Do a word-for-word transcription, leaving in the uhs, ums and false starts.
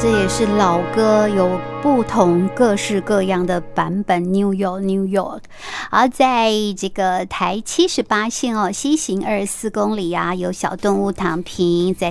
这也是老歌，有不同各式各样的版本。New York New York， 而在这个台七十八线哦，西行二十四公里啊，有小动物躺平，在